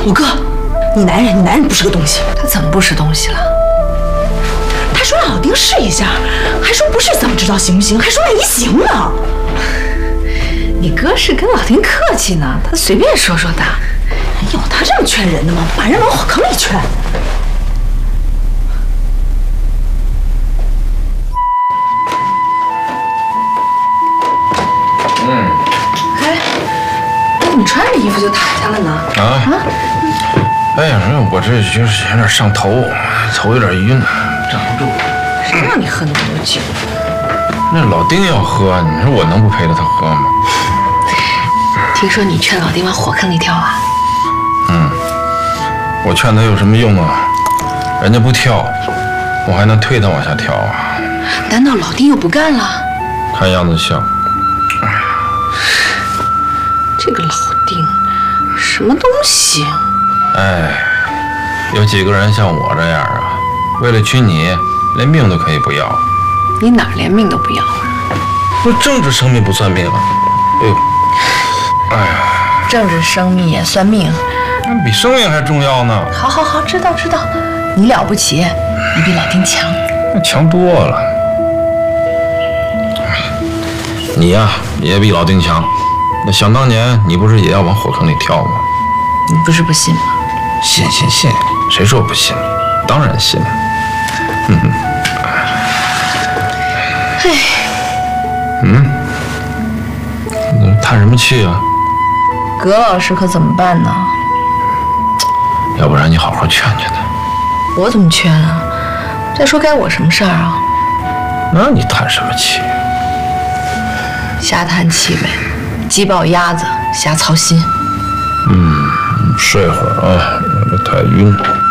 五哥，你男人不是个东西。 他怎么不是东西了？ 他说让老丁试一下，还说不试怎么知道行不行？还说万一行呢？ 你哥是跟老丁客气呢，他随便说说的。 有他这么劝人的吗？把人往火坑里劝。 哎，你怎么穿着衣服就躺下了呢？ 哎呀，我这就是有点上头，头有点晕，站不住。 谁让你喝那么多酒？ 那老丁要喝，你说我能不陪着他喝吗？ 听说你劝老丁往火坑里跳啊？ 我劝他有什么用啊？人家不跳，我还能推他往下跳啊？ 难道老丁又不干了？ 看样子像。 这个老丁，什么东西？ 哎，有几个人像我这样啊？为了娶你，连命都可以不要。 你哪连命都不要啊？ 不，政治生命不算命啊。哎呦，哎呀， 政治生命也算命。 那比生命还重要呢。 好，知道，你了不起，你比老丁强。 那强多了。你呀，也比老丁强。那想当年，你不是也要往火坑里跳吗？ 你不是不信吗？ 信，谁说我不信？当然信。你叹什么气啊？ 葛老师可怎么办呢？ 要不然你好好劝劝他。 我怎么劝啊？再说该我什么事儿啊？ 那你叹什么气？ 瞎叹气呗，鸡抱鸭子，瞎操心。 睡会儿啊，我这太晕。